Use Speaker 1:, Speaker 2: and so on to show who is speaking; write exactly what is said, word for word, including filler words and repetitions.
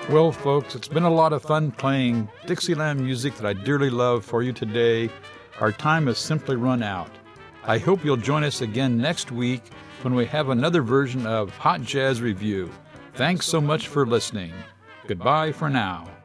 Speaker 1: Well, folks, it's been a lot of fun playing Dixieland music that I dearly love for you today. Our time has simply run out. I hope you'll join us again next week when we have another version of Hot Jazz Review. Thanks so much for listening. Goodbye for now.